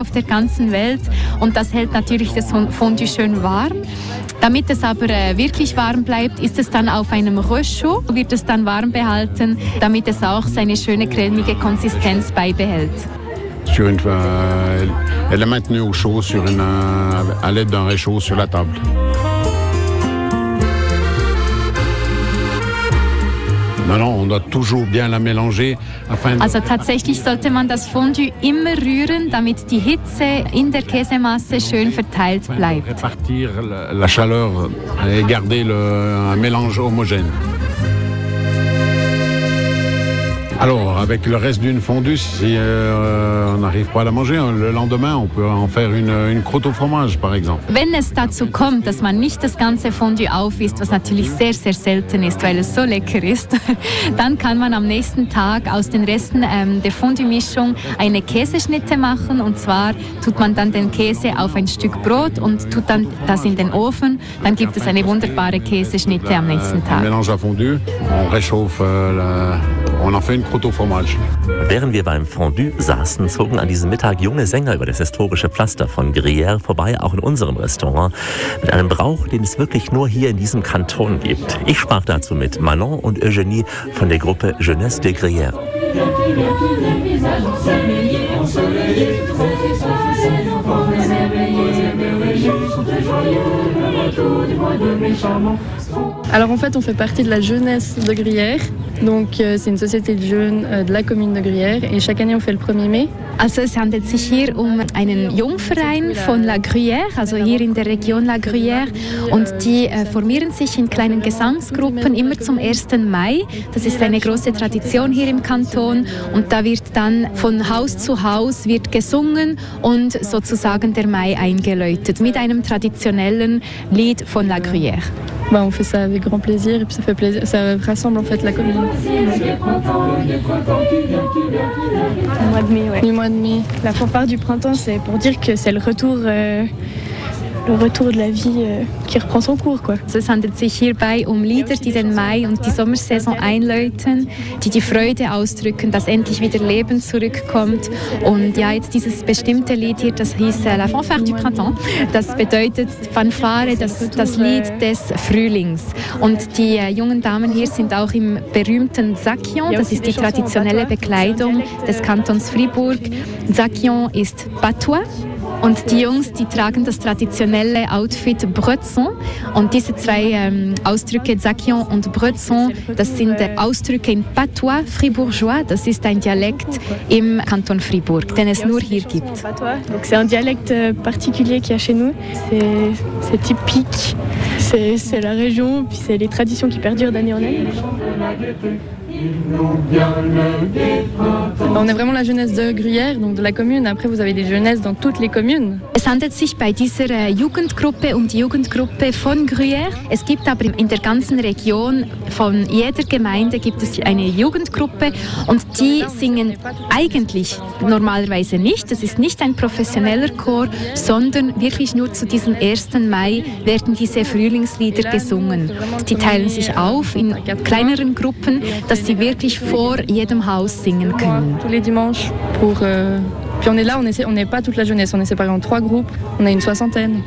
auf der ganzen Welt und das hält natürlich das Fondue schön warm. Damit es aber wirklich warm bleibt, ist es dann auf einem Röschau, wird es dann warm behalten, damit es auch seine schöne cremige Konsistenz beibehält. Elle est maintenue au chaud à l'aide d'un réchaud sur la table. Also tatsächlich sollte man das Fondue immer rühren, damit die Hitze in der Käsemasse schön verteilt bleibt. La chaleur et garder un mélange homogène. Alors, avec le reste d'une fondue, si on n'arrive pas à la manger, le lendemain, on peut en faire une croûte au fromage, par exemple. Wenn es dazu kommt, dass man nicht das ganze Fondue aufisst, was natürlich sehr, sehr selten ist, weil es so lecker ist, dann kann man am nächsten Tag aus den Resten der Fondue-Mischung eine Käseschnitte machen. Und zwar tut man dann den Käse auf ein Stück Brot und tut dann das in den Ofen. Dann gibt es eine wunderbare Käseschnitte am nächsten Tag. Mélange à fondue, on réchauffe on en fait une croûte au fromage. Während wir beim Fondue saßen, zogen an diesem Mittag junge Sänger über das historische Pflaster von Gruyère vorbei, auch in unserem Restaurant, mit einem Brauch, den es wirklich nur hier in diesem Kanton gibt. Ich sprach dazu mit Manon und Eugénie von der Gruppe Jeunesse de Gruyère. Alors en fait, on fait partie de la Jeunesse de Gruyère. Donc c'est une société de jeunes de la commune de Gruyère et chaque année on fait le 1er mai. Also es handelt sich hier um einen Jungverein von La Gruyère, also hier in der Region La Gruyère, und die formieren sich in kleinen Gesangsgruppen immer zum 1. Mai. Das ist eine große Tradition hier im Kanton und da wird dann von Haus zu Haus wird gesungen und sozusagen der Mai eingeläutet mit einem traditionellen Lied von La Gruyère. Bah, on fait ça avec grand plaisir et puis ça fait plaisir, ça rassemble en fait la commune. Le mois de mai, ouais. Le mois de mai. La fanfare du printemps, c'est pour dire que c'est le retour de la vie qui reprend son cours, quoi. Es handelt sich hierbei um Lieder, die den Mai und die Sommersaison einläuten, die die Freude ausdrücken, dass endlich wieder Leben zurückkommt. Und ja, jetzt dieses bestimmte Lied hier, das hieß La Fanfare du Printemps. Das bedeutet Fanfare, das Lied des Frühlings. Und die jungen Damen hier sind auch im berühmten Sakion, das ist die traditionelle Bekleidung des Kantons Fribourg. Sakion ist Patois. Und die Jungs, die tragen das traditionelle Outfit Bretson. Und diese zwei Ausdrücke, Sakion und Bretson, das sind Ausdrücke in Patois fribourgeois. Das ist ein Dialekt im Kanton Fribourg, den es nur hier gibt. Donc c'est un dialecte particulier qu'il y a chez nous. C'est typique, c'est la région, puis c'est les traditions qui perdurent d'année en année. On est vraiment la jeunesse de Gruyère, donc de la commune. Après, vous avez des jeunesses dans toutes les communes. Es handelt sich bei dieser Jugendgruppe um die Jugendgruppe von Gruyère. Es gibt aber in der ganzen Region, von jeder Gemeinde gibt es eine Jugendgruppe und die singen eigentlich normalerweise nicht. Das ist nicht ein professioneller Chor, sondern wirklich nur zu diesem 1. Mai werden diese Frühlingslieder gesungen. Die teilen sich auf in kleineren Gruppen, dass sie wirklich vor jedem Haus singen können. Tous les dimanches pour puis on est là, on n'est pas toute la jeunesse, on est séparés en 3 groupes, on a une 60aine.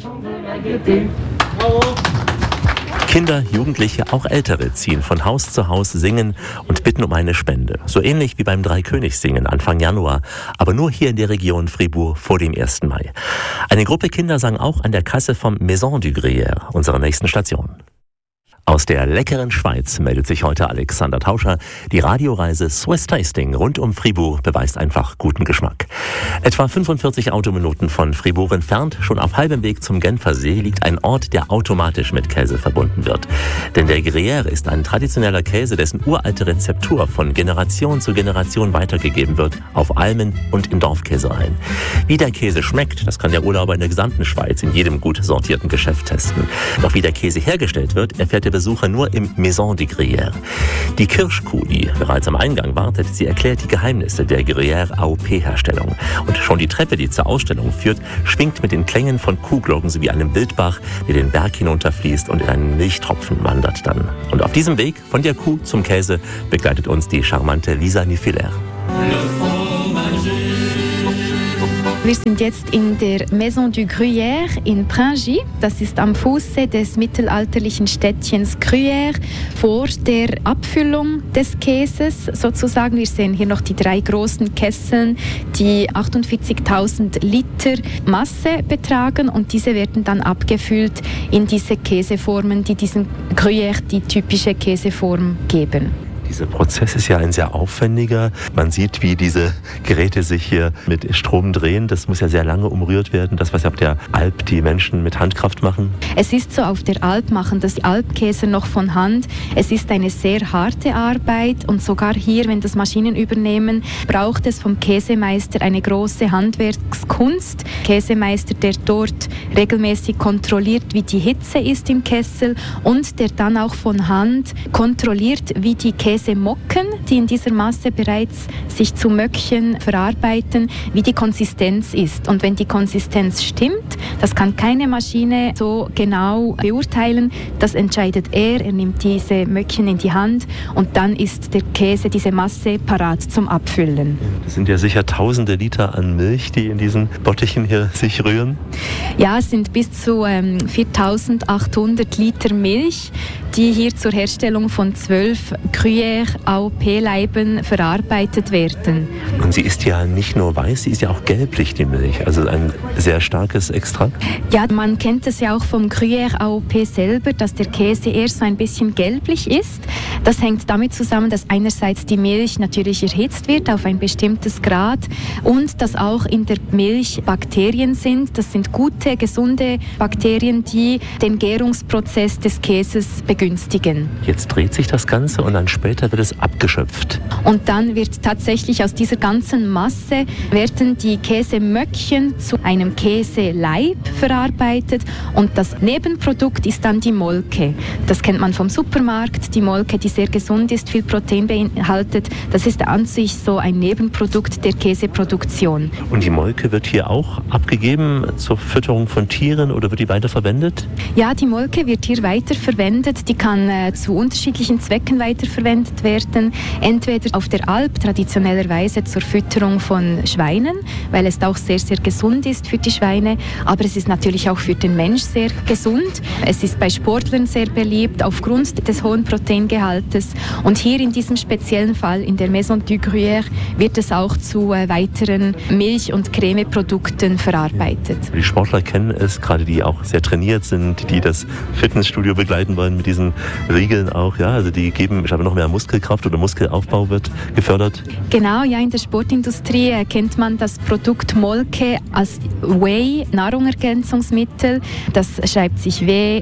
Kinder, Jugendliche, auch Ältere ziehen von Haus zu Haus, singen und bitten um eine Spende. So ähnlich wie beim Dreikönigssingen Anfang Januar, aber nur hier in der Region Fribourg vor dem 1. Mai. Eine Gruppe Kinder sang auch an der Kasse vom Maison du Gruyère, unserer nächsten Station. Aus der leckeren Schweiz meldet sich heute Alexander Tauscher. Die Radioreise Swiss Tasting rund um Fribourg beweist einfach guten Geschmack. Etwa 45 Autominuten von Fribourg entfernt, schon auf halbem Weg zum Genfersee, liegt ein Ort, der automatisch mit Käse verbunden wird. Denn der Gruyère ist ein traditioneller Käse, dessen uralte Rezeptur von Generation zu Generation weitergegeben wird, auf Almen und in Dorfkäsereien. Wie der Käse schmeckt, das kann der Urlauber in der gesamten Schweiz in jedem gut sortierten Geschäft testen. Doch wie der Käse hergestellt wird, erfährt der Besucher nur im Maison du Gruyère. Die Kirschkuh, die bereits am Eingang wartet, sie erklärt die Geheimnisse der Gruyère AOP-Herstellung. Und schon die Treppe, die zur Ausstellung führt, schwingt mit den Klängen von Kuhglocken sowie einem Wildbach, der den Berg hinunterfließt und in einen Milchtropfen wandert dann. Und auf diesem Weg von der Kuh zum Käse begleitet uns die charmante Lisa Nifiler. Wir sind jetzt in der Maison du Gruyère in Pringy. Das ist am Fuße des mittelalterlichen Städtchens Gruyère vor der Abfüllung des Käses sozusagen. Wir sehen hier noch die 3 großen Kesseln, die 48.000 Liter Masse betragen und diese werden dann abgefüllt in diese Käseformen, die diesem Gruyère die typische Käseform geben. Dieser Prozess ist ja ein sehr aufwendiger. Man sieht, wie diese Geräte sich hier mit Strom drehen. Das muss ja sehr lange umrührt werden. Das, was auf der Alp die Menschen mit Handkraft machen. Es ist so, auf der Alp machen das Alpkäse noch von Hand. Es ist eine sehr harte Arbeit und sogar hier, wenn das Maschinen übernehmen, braucht es vom Käsemeister eine große Handwerkskunst. Käsemeister, der dort regelmäßig kontrolliert, wie die Hitze ist im Kessel und der dann auch von Hand kontrolliert, wie die Käsemocken, die in dieser Masse bereits sich zu Möckchen verarbeiten, wie die Konsistenz ist. Und wenn die Konsistenz stimmt, das kann keine Maschine so genau beurteilen, das entscheidet er. Er nimmt diese Möckchen in die Hand und dann ist der Käse, diese Masse, parat zum Abfüllen. Das sind ja sicher tausende Liter an Milch, die in diesen Bottichen hier sich rühren. Ja, es sind bis zu 4.800 Liter Milch, die hier zur Herstellung von 12 Gruyère AOP-Leiben verarbeitet werden. Und sie ist ja nicht nur weiß, sie ist ja auch gelblich, die Milch. Also ein sehr starkes Extrakt. Ja, man kennt es ja auch vom Gruyère AOP selber, dass der Käse eher so ein bisschen gelblich ist. Das hängt damit zusammen, dass einerseits die Milch natürlich erhitzt wird auf ein bestimmtes Grad und dass auch in der Milch Bakterien sind. Das sind gute, gesunde Bakterien, die den Gärungsprozess des Käses begünstigen. Jetzt dreht sich das Ganze und dann später wird es abgeschöpft. Und dann wird tatsächlich aus dieser ganzen Masse werden die Käsemöckchen zu einem Käseleib verarbeitet und das Nebenprodukt ist dann die Molke. Das kennt man vom Supermarkt, die Molke, die sehr gesund ist, viel Protein beinhaltet. Das ist an sich so ein Nebenprodukt der Käseproduktion. Und die Molke wird hier auch abgegeben zur Fütterung von Tieren oder wird die weiterverwendet? Ja, die Molke wird hier weiterverwendet. Die kann zu unterschiedlichen Zwecken weiterverwendet werden. Entweder auf der Alp traditionellerweise zur Fütterung von Schweinen, weil es auch sehr, sehr gesund ist für die Schweine. Aber es ist natürlich auch für den Mensch sehr gesund. Es ist bei Sportlern sehr beliebt aufgrund des hohen Proteingehaltes. Und hier in diesem speziellen Fall in der Maison du Gruyère wird es auch zu weiteren Milch- und Cremeprodukten verarbeitet. Die Sportler kennen es, gerade die auch sehr trainiert sind, die das Fitnessstudio begleiten wollen mit diesen Riegeln auch. Ja, also die geben, ich habe noch mehr Muskelkraft oder Muskelaufbau wird gefördert. Genau, ja, in der Sportindustrie kennt man das Produkt Molke als Whey, Nahrungsergänzungsmittel. Das schreibt sich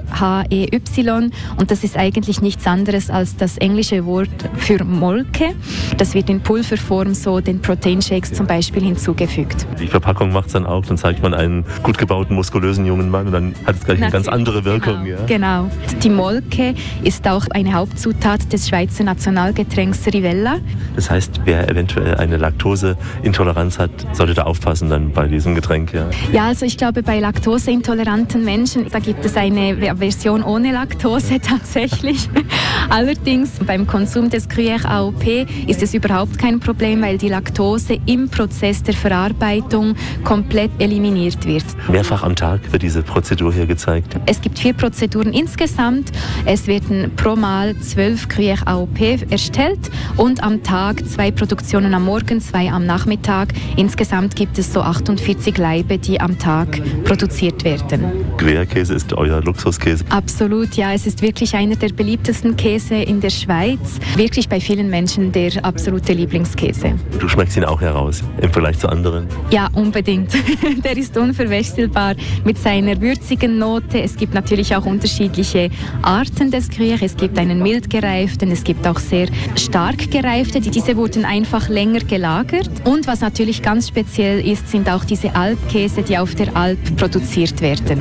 W-H-E-Y und das ist eigentlich nichts anderes als das englische Wort für Molke. Das wird in Pulverform so den Proteinshakes zum Beispiel hinzugefügt. Die Verpackung macht es dann auch, dann zeigt man einen gut gebauten, muskulösen jungen Mann und dann hat es gleich eine ganz andere Wirkung. Genau, ja. Genau. Die Molke ist auch eine Hauptzutat des Schweizer Nationalgetränks Rivella. Das heißt, wer eventuell eine Laktoseintoleranz hat, sollte da aufpassen dann bei diesem Getränk. Ja, ja, also ich glaube, bei laktoseintoleranten Menschen, da gibt es eine Version ohne Laktose tatsächlich. Allerdings beim Konsum des Gruyère AOP ist es überhaupt kein Problem, weil die Laktose im Prozess der Verarbeitung komplett eliminiert wird. Mehrfach am Tag wird diese Prozedur hier gezeigt? Es gibt 4 Prozeduren insgesamt. Es werden pro Mal 12 Gruyère AOP erstellt und am Tag 2 Produktionen am Morgen, 2 am Nachmittag. Insgesamt gibt es so 48 Laibe, die am Tag produziert werden. Gruyère-Käse ist euer Luxuskäse? Absolut, ja. Es ist wirklich einer der beliebtesten Käse in der Schweiz. Wirklich bei vielen Menschen der absolute Lieblingskäse. Du schmeckst ihn auch heraus im Vergleich zu anderen? Ja, unbedingt. Der ist unverwechselbar mit seiner würzigen Note. Es gibt natürlich auch unterschiedliche Arten des Gruyère. Es gibt einen mild gereiften, es gibt auch sehr stark gereifte. Diese wurden einfach länger gelagert. Und was natürlich ganz speziell ist, sind auch diese Alpkäse, die auf der Alp produziert werden.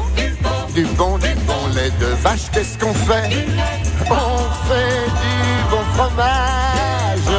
Du bon lait de vache, qu'est-ce qu'on fait? On fait du bon fromage.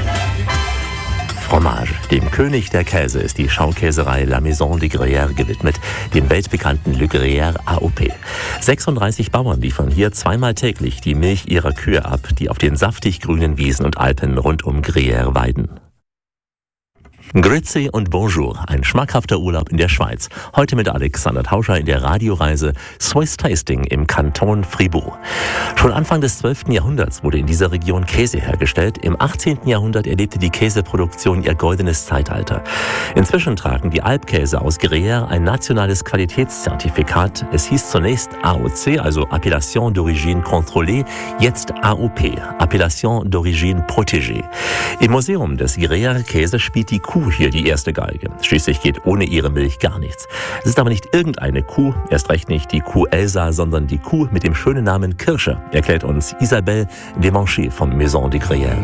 Fromage, dem König der Käse, ist die Schaukäserei La Maison de Gruyère gewidmet, dem weltbekannten Le Gruyère AOP. 36 Bauern liefern hier zweimal täglich die Milch ihrer Kühe ab, die auf den saftig grünen Wiesen und Alpen rund um Gruyère weiden. Grüezi und Bonjour, ein schmackhafter Urlaub in der Schweiz. Heute mit Alexander Tauscher in der Radioreise Swiss Tasting im Kanton Fribourg. Schon Anfang des 12. Jahrhunderts wurde in dieser Region Käse hergestellt. Im 18. Jahrhundert erlebte die Käseproduktion ihr goldenes Zeitalter. Inzwischen tragen die Alpkäse aus Gruyère ein nationales Qualitätszertifikat. Es hieß zunächst AOC, also Appellation d'origine contrôlée, jetzt AOP, Appellation d'origine protégée. Im Museum des Gruyère-Käse spielt die Kuh hier die erste Geige. Schließlich geht ohne ihre Milch gar nichts. Es ist aber nicht irgendeine Kuh, erst recht nicht die Kuh Elsa, sondern die Kuh mit dem schönen Namen Kirsche, erklärt uns Isabelle Desmanchés vom Maison de Gruyère.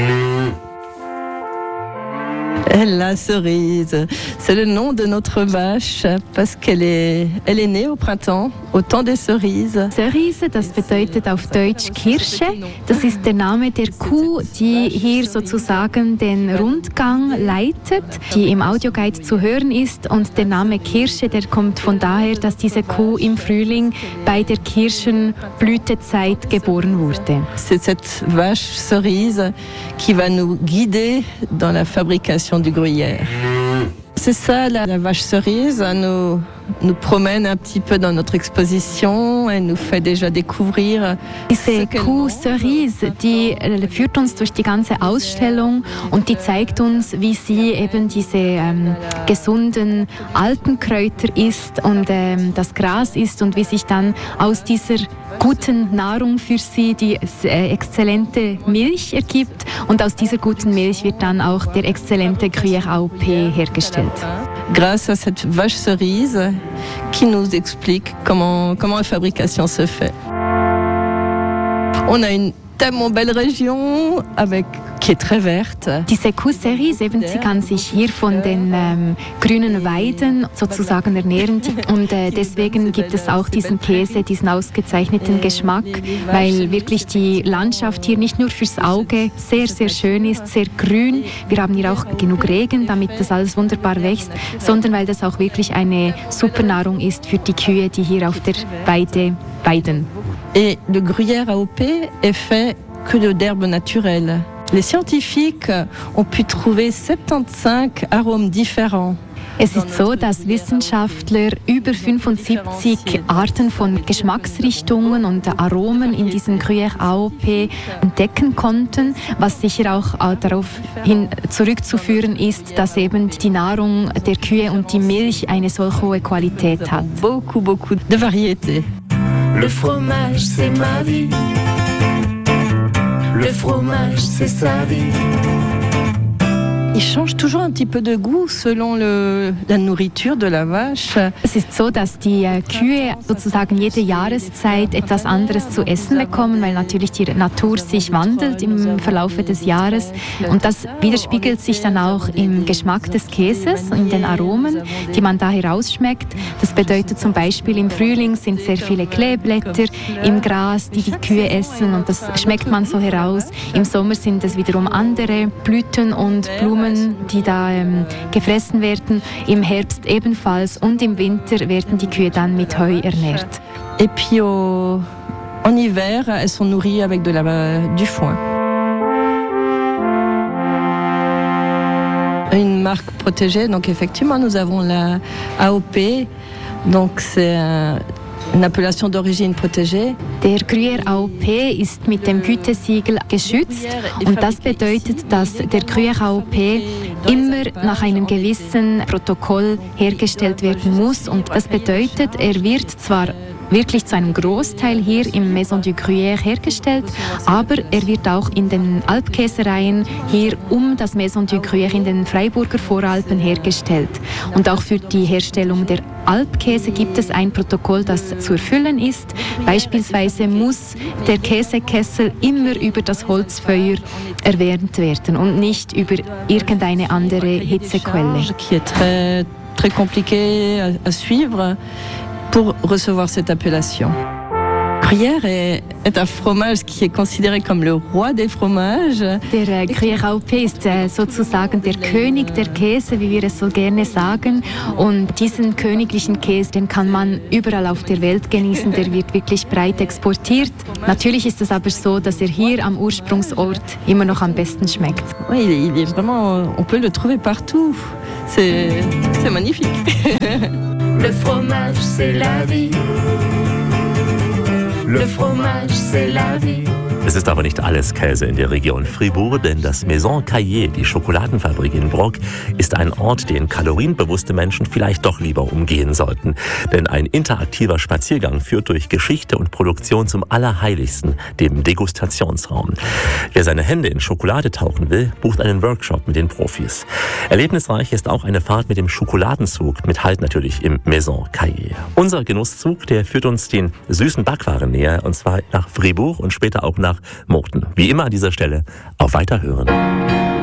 La cerise, c'est le nom de notre vache parce qu'elle est née au printemps, au temps des cerises. Cerise, das bedeutet auf Deutsch Kirsche. Das ist der Name der Kuh, die hier sozusagen den Rundgang leitet, die im Audioguide zu hören ist. Und der Name Kirsche, der kommt von daher, dass diese Kuh im Frühling bei der Kirschenblütezeit geboren wurde. C'est cette vache cerise qui va nous guider dans la fabrication du gruyère. C'est ça, la vache cerise, nous promène un petit peu dans notre exposition, elle nous fait déjà découvrir. Diese Kuh Cerise, die führt uns durch die ganze Ausstellung und die zeigt uns, wie sie eben diese gesunden Alpenkräuter isst und das Gras isst und wie sich dann aus dieser guten Nahrung für sie die exzellente Milch ergibt und aus dieser guten Milch wird dann auch der exzellente Gruyère AOP hergestellt. Grâce à cette vache cerise qui nous explique comment la fabrication se fait. On a une tellement belle région qui est très verte. Diese Kuh Cerise, eben, sie kann sich hier von den grünen Weiden sozusagen ernähren und deswegen gibt es auch diesen Käse, diesen ausgezeichneten Geschmack, weil wirklich die Landschaft hier nicht nur fürs Auge sehr, sehr schön ist, sehr grün. Wir haben hier auch genug Regen, damit das alles wunderbar wächst, sondern weil das auch wirklich eine super Nahrung ist für die Kühe, die hier auf der Weide weiden. Et le gruyère AOP est fait que d'herbes naturelles. Les scientifiques ont pu trouver 75 arômes différents. Es ist so, dass Wissenschaftler über 75 Arten von Geschmacksrichtungen und Aromen in diesem Gruyère AOP entdecken konnten, was sicher auch darauf hin zurückzuführen ist, dass eben die Nahrung der Kühe und die Milch eine solch hohe Qualität hat. Beaucoup de variétés. Le fromage, c'est ma vie. Le fromage, c'est sa vie. Il change toujours un petit peu de goût selon la nourriture de la vache. Es ist so, dass die Kühe sozusagen jede Jahreszeit etwas anderes zu essen bekommen, weil natürlich die Natur sich wandelt im Verlauf des Jahres. Und das widerspiegelt sich dann auch im Geschmack des Käses, in den Aromen, die man da herausschmeckt. Das bedeutet zum Beispiel, im Frühling sind sehr viele Kleeblätter im Gras, die die Kühe essen und das schmeckt man so heraus. Im Sommer sind es wiederum andere Blüten und Blumen, die da gefressen werden, im Herbst ebenfalls und im Winter werden die Kühe dann mit Heu ernährt. Et puis en hiver, elles sont nourries avec du foin. Une marque protégée, donc effectivement nous avons la AOP, donc c'est une Appellation d'origine protégée. Der Gruyère AOP ist mit dem Gütesiegel geschützt und das bedeutet, dass der Gruyère AOP immer nach einem gewissen Protokoll hergestellt werden muss und das bedeutet, er wird zwar wirklich zu einem Großteil hier im Maison du Gruyère hergestellt, aber er wird auch in den Alpkäsereien hier um das Maison du Gruyère in den Freiburger Voralpen hergestellt. Und auch für die Herstellung der Alpkäse gibt es ein Protokoll, das zu erfüllen ist. Beispielsweise muss der Käsekessel immer über das Holzfeuer erwärmt werden und nicht über irgendeine andere Hitzequelle. Qui est très compliqué à suivre pour recevoir cette appellation. Gruyère est un fromage qui est considéré comme le roi des fromages. Der Gruyère Alpé ist sozusagen der König der Käse, wie wir es so gerne sagen. Und diesen königlichen Käse, den kann man überall auf der Welt genießen. Der wird wirklich breit exportiert. Natürlich ist es aber so, dass er hier am Ursprungsort immer noch am besten schmeckt. Oui, il est vraiment, on peut le trouver partout. C'est magnifique. Le fromage, c'est la vie. Le fromage, c'est la vie. Es ist aber nicht alles Käse in der Region Fribourg, denn das Maison Caillé, die Schokoladenfabrik in Brok, ist ein Ort, den kalorienbewusste Menschen vielleicht doch lieber umgehen sollten. Denn ein interaktiver Spaziergang führt durch Geschichte und Produktion zum Allerheiligsten, dem Degustationsraum. Wer seine Hände in Schokolade tauchen will, bucht einen Workshop mit den Profis. Erlebnisreich ist auch eine Fahrt mit dem Schokoladenzug, mit Halt natürlich im Maison Caillé. Unser Genusszug, der führt uns den süßen Backwaren näher, und zwar nach Fribourg und später auch nach Murten. Wie immer an dieser Stelle, auf Weiterhören.